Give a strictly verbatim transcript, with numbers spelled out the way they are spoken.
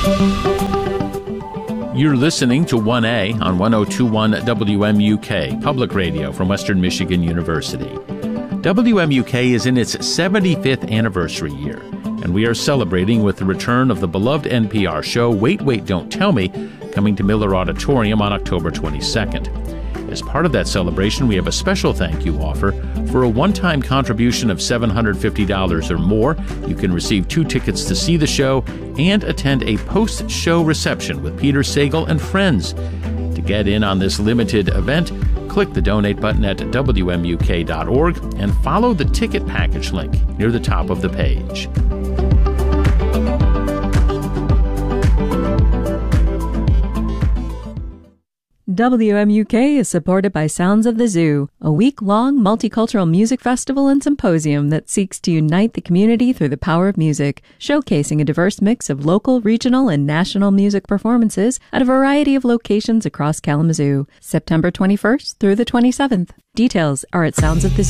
You're listening to one A on one oh two point one W M U K, public radio from Western Michigan University. W M U K is in its seventy-fifth anniversary year, and we are celebrating with the return of the beloved N P R show Wait, Wait, Don't Tell Me, coming to Miller Auditorium on October twenty-second. As part of that celebration, we have a special thank you offer. For a one-time contribution of seven hundred fifty dollars or more, you can receive two tickets to see the show and attend a post-show reception with Peter Sagal and friends. To get in on this limited event, click the donate button at W M U K dot org and follow the ticket package link near the top of the page. W M U K is supported by Sounds of the Zoo, a week-long multicultural music festival and symposium that seeks to unite the community through the power of music, showcasing a diverse mix of local, regional, and national music performances at a variety of locations across Kalamazoo, September twenty-first through the twenty-seventh. Details are at sounds of the zoo.